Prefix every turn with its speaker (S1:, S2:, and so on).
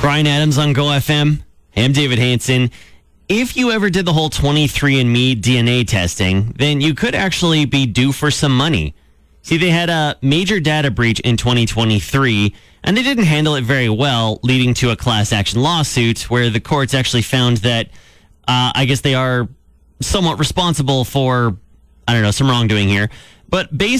S1: Brian Adams on Go FM. Hey, I'm David Hansen. If you ever did the whole 23andMe DNA testing, then you could actually be due for some money. See, they had a major data breach in 2023, and they didn't handle it very well, leading to a class action lawsuit where the courts actually found that, I guess they are somewhat responsible for, some wrongdoing here. But based